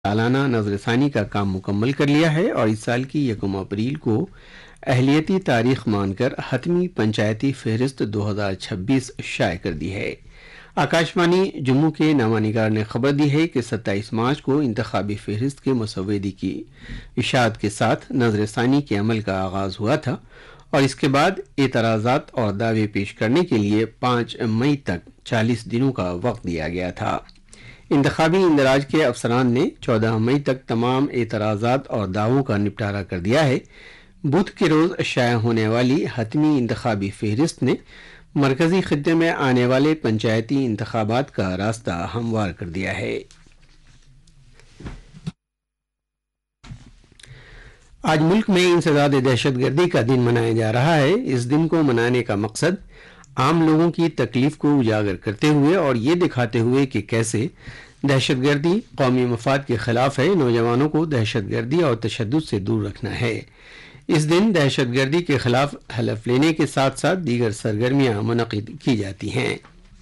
سالانہ نظر ثانی کا کام مکمل کر لیا ہے اور اس سال کی 1 اپریل کو اہلیتی تاریخ مان کر حتمی پنچایتی فہرست 2026 شائع کر دی ہے۔ آکاشوانی جموں کے نامہ نگار نے خبر دی ہے کہ 27 مارچ کو انتخابی فہرست کے مسودے کی اشاعت کے ساتھ نظر ثانی کے عمل کا آغاز ہوا تھا اور اس کے بعد اعتراضات اور دعوے پیش کرنے کے لیے 5 مئی تک 40 دنوں کا وقت دیا گیا تھا۔ انتخابی اندراج کے افسران نے 14 مئی تک تمام اعتراضات اور دعووں کا نپٹارہ کر دیا ہے۔ بدھ کے روز شائع ہونے والی حتمی انتخابی فہرست نے مرکزی خطے میں آنے والے پنچایتی انتخابات کا راستہ ہموار کر دیا ہے۔ آج ملک میں انسداد دہشت گردی کا دن منایا جا رہا ہے۔ اس دن کو منانے کا مقصد عام لوگوں کی تکلیف کو اجاگر کرتے ہوئے اور یہ دکھاتے ہوئے کہ کیسے دہشت گردی قومی مفاد کے خلاف ہے، نوجوانوں کو دہشت گردی اور تشدد سے دور رکھنا ہے۔ اس دن دہشت گردی کے خلاف حلف لینے کے ساتھ ساتھ دیگر سرگرمیاں منعقد کی جاتی ہیں۔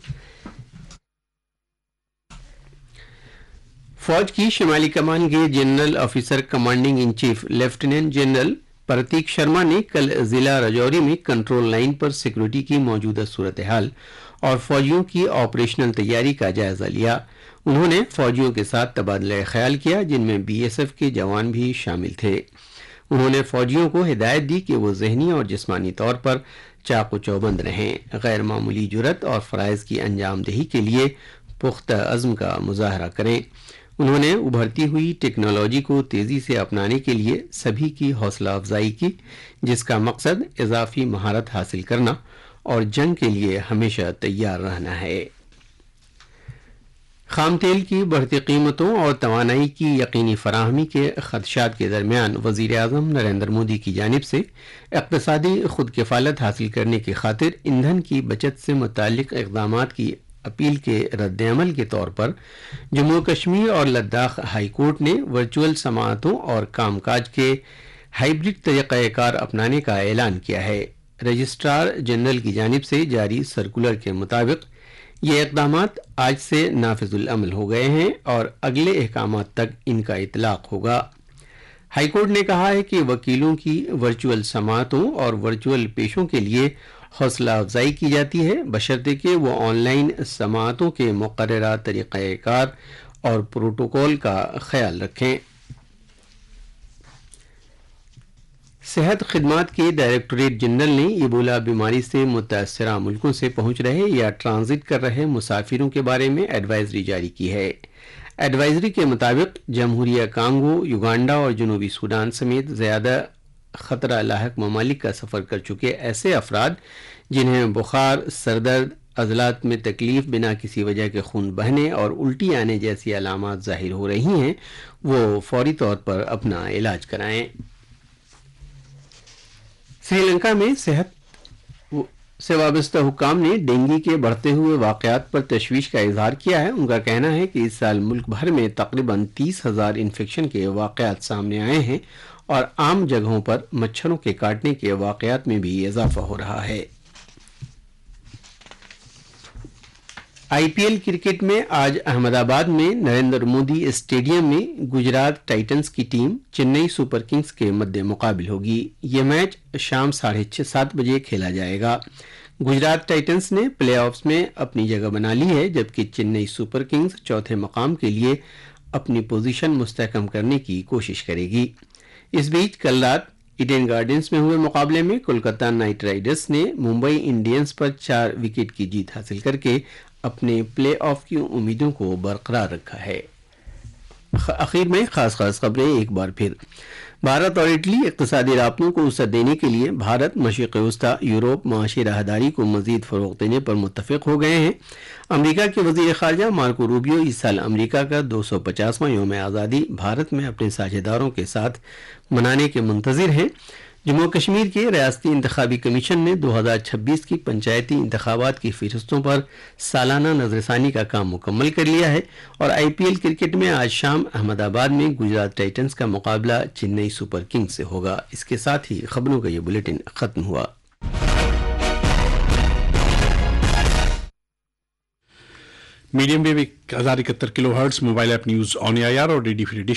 فوج کی شمالی کمان کے general officer commanding in chief lieutenant general پرتیک شرما نے کل ضلع راجوری میں کنٹرول لائن پر سیکورٹی کی موجودہ صورتحال اور فوجیوں کی آپریشنل تیاری کا جائزہ لیا۔ انہوں نے فوجیوں کے ساتھ تبادلہ خیال کیا جن میں بی ایس ایف کے جوان بھی شامل تھے۔ انہوں نے فوجیوں کو ہدایت دی کہ وہ ذہنی اور جسمانی طور پر چاق و چوبند رہیں، غیر معمولی جرات اور فرائض کی انجام دہی کے لیے پختہ عزم کا مظاہرہ کریں۔ انہوں نے ابھرتی ہوئی ٹیکنالوجی کو تیزی سے اپنانے کے لیے سبھی کی حوصلہ افزائی کی، جس کا مقصد اضافی مہارت حاصل کرنا اور جنگ کے لیے ہمیشہ تیار رہنا ہے۔ خام تیل کی بڑھتی قیمتوں اور توانائی کی یقینی فراہمی کے خدشات کے درمیان وزیر اعظم نریندر مودی کی جانب سے اقتصادی خود کفالت حاصل کرنے کی خاطر ایندھن کی بچت سے متعلق اقدامات کی اپیل کے رد عمل کے طور پر جموں کشمیر اور لداخ ہائی کورٹ نے ورچوئل سماعتوں اور کام کاج کے ہائبرڈ طریقہ کار اپنانے کا اعلان کیا ہے۔ رجسٹرار جنرل کی جانب سے جاری سرکولر کے مطابق یہ اقدامات آج سے نافذ العمل ہو گئے ہیں اور اگلے احکامات تک ان کا اطلاق ہوگا۔ ہائی کورٹ نے کہا ہے کہ وکیلوں کی ورچوئل سماعتوں اور ورچوئل پیشوں کے لیے حوصلہ افزائی کی جاتی ہے، بشرطے کہ وہ آن لائن سماعتوں کے مقررہ طریقہ کار اور پروٹوکول کا خیال رکھیں۔ صحت خدمات کے ڈائریکٹوریٹ جنرل نے ایبولا بیماری سے متاثرہ ملکوں سے پہنچ رہے یا ٹرانزٹ کر رہے مسافروں کے بارے میں ایڈوائزری جاری کی ہے۔ ایڈوائزری کے مطابق جمہوریہ کانگو، یوگانڈا اور جنوبی سوڈان سمیت زیادہ خطرہ لاحق ممالک کا سفر کر چکے ایسے افراد جنہیں بخار، سردرد، عضلات میں تکلیف، بنا کسی وجہ کے خون بہنے اور الٹی آنے جیسی علامات ظاہر ہو رہی ہیں، وہ فوری طور پر اپنا علاج کرائیں۔ سری لنکا میں صحت سے وابستہ حکام نے ڈینگی کے بڑھتے ہوئے واقعات پر تشویش کا اظہار کیا ہے۔ ان کا کہنا ہے کہ اس سال ملک بھر میں تقریباً 30,000 انفیکشن کے واقعات سامنے آئے ہیں اور عام جگہوں پر مچھروں کے کاٹنے کے واقعات میں بھی اضافہ ہو رہا ہے۔ آئی پی ایل کرکٹ میں آج احمد آباد میں نریندر مودی اسٹیڈیم میں گجرات ٹائٹنز کی ٹیم چنئی سپر کنگز کے مد مقابل ہوگی۔ یہ میچ شام 7:30 بجے کھیلا جائے گا۔ گجرات ٹائٹنز نے پلے آفز میں اپنی جگہ بنا لی ہے، جبکہ چنئی سپر کنگز چوتھے مقام کے لیے اپنی پوزیشن مستحکم کرنے کی کوشش کرے گی۔ اس بیچ کل رات ایڈن گارڈنز میں ہوئے مقابلے میں کولکتہ نائٹ رائڈرز نے ممبئی انڈینز پر 4 وکٹ کی جیت حاصل کر کے اپنے پلے آف کی امیدوں کو برقرار رکھا ہے۔ آخر میں خاص خبریں ایک بار پھر۔ بھارت اور اٹلی اقتصادی رابطوں کو وسعت دینے کے لیے بھارت، مشرق وسطیٰ، یورپ معاشی راہداری کو مزید فروغ دینے پر متفق ہو گئے ہیں۔ امریکہ کے وزیر خارجہ مارکو روبیو اس سال امریکہ کا 250واں یوم آزادی بھارت میں اپنے ساجھے داروں کے ساتھ منانے کے منتظر ہیں۔ جموں کشمیر کے ریاستی انتخابی کمیشن نے 2026 کی پنچایتی انتخابات کی فہرستوں پر سالانہ نظر ثانی کا کام مکمل کر لیا ہے اور آئی پی ایل کرکٹ میں آج شام احمد آباد میں گجرات ٹائٹنز کا مقابلہ چنئی سپر کنگز سے ہوگا۔ اس کے ساتھ ہی خبروں کا یہ بلیٹن ختم ہوا۔ Medium view 1071 kilo hertz mobile app news on year اور ریڈی فری ڈش